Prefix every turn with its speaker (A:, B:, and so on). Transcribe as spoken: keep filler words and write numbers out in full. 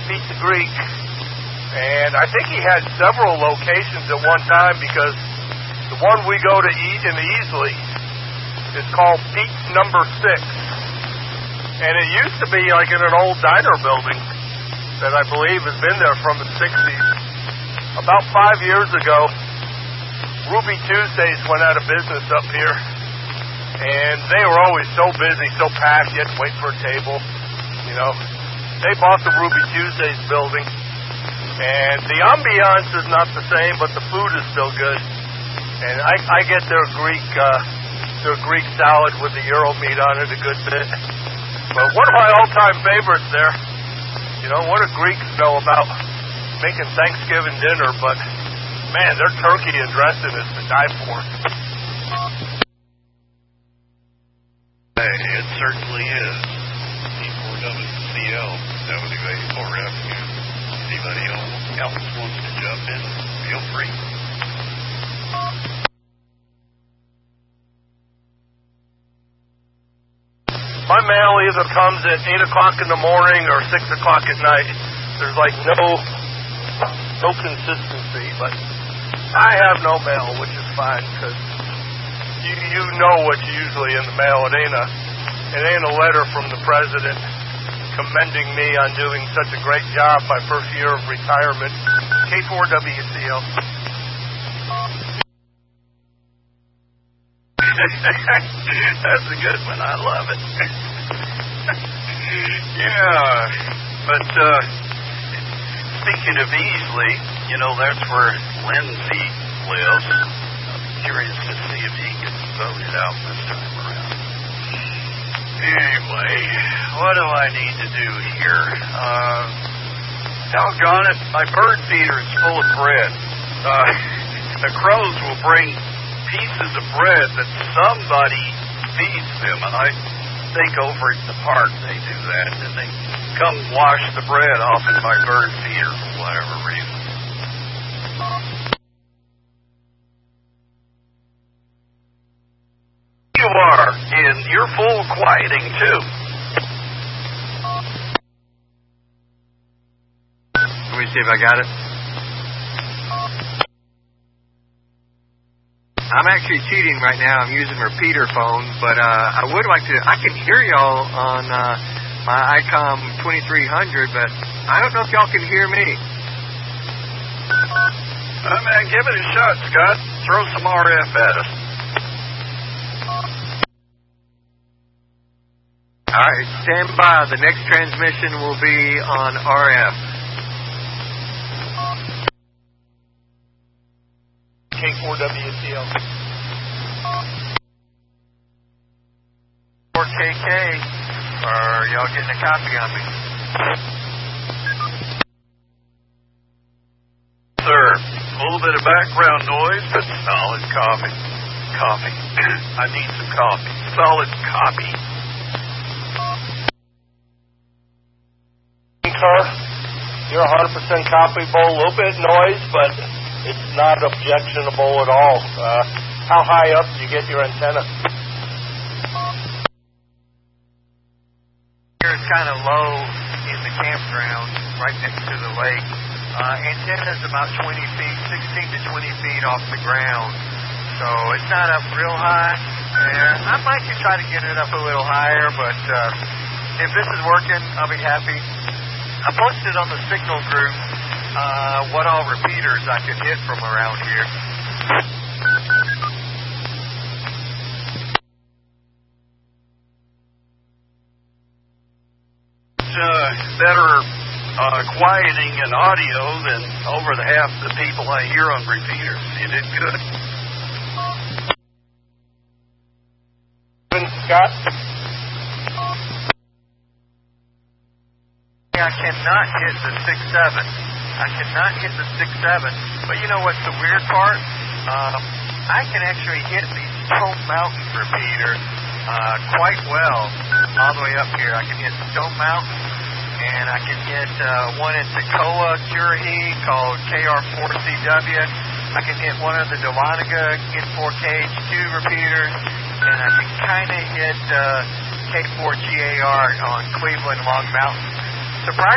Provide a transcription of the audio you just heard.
A: Pete the Greek. And I think he had several locations at one time because the one we go to eat in the Easley is called Pete's Number Six. And it used to be like in an old diner building that I believe has been there from the sixties. About five years ago, Ruby Tuesdays went out of business up here. And they were always so busy, so packed, you had to wait for a table, you know. They bought the Ruby Tuesdays building. And the ambiance is not the same, but the food is still good. And I, I get their Greek, uh, their Greek salad with the Euro meat on it a good bit. But one of my all-time favorites there, you know, what do Greeks know about making Thanksgiving dinner? But, man, their turkey and dressing is to die for.
B: Hey, it certainly is. T four W C L, W eighty-four F U. Anybody else wants to jump in, feel free.
A: My mail either comes at eight o'clock in the morning or six o'clock at night. There's like no no consistency, but I have no mail, which is fine, because you, you know what's usually in the mail. It ain't a, it ain't a letter from the president commending me on doing such a great job my first year of retirement. K four W C L.
B: That's a good one. I love it. Yeah, but uh, speaking of Easley, you know, that's where Lindsay lives. I'm curious to see if he gets voted out this time around. Anyway, what do I need to do here? Uh, doggone it, my bird feeder is full of bread. Uh, the crows will bring pieces of bread that somebody feeds them, and I think over at the park they do that, and they come wash the bread off in my bird feeder for whatever reason. You are, and you're full quieting too.
C: Let me see if I got it. I'm actually cheating right now. I'm using repeater phone, but uh, I would like to. I can hear y'all on uh, my ICOM twenty-three hundred, but I don't know if y'all can hear me.
B: Uh, man, give it a shot, Scott. Throw some R F at us.
C: All right, stand by. The next transmission will be on R F.
A: K four W C L.
C: four K K, are y'all getting a copy on me?
B: Sir, a little bit of background noise, but solid copy. Coffee. I need some coffee. Solid copy.
A: You're one hundred percent copyable, a little bit noise, but it's not objectionable at all. Uh, how high up do you get your antenna?
C: Here it's kind of low in the campground, right next to the lake. Uh, antenna is about twenty feet, sixteen to twenty feet off the ground. So it's not up real high. And I might just try to get it up a little higher, but uh, if this is working, I'll be happy. I posted on the signal group uh, what all repeaters I could hit from around here.
B: Uh, better uh, quieting and audio than over the half the people I hear on repeaters. You did good.
A: Scott?
C: I cannot hit the six seven. I cannot hit the six seven. But you know what's the weird part? Um, I can actually hit these Stone Mountain repeaters uh, quite well all the way up here. I can hit Stone Mountain, and I can hit uh, one in Toccoa, Currahee called K R four C W. I can hit one of the Dahlonega N four K H two repeaters, and I can kind of hit uh, K four G A R on Cleveland Long Mountain. Surprisingly,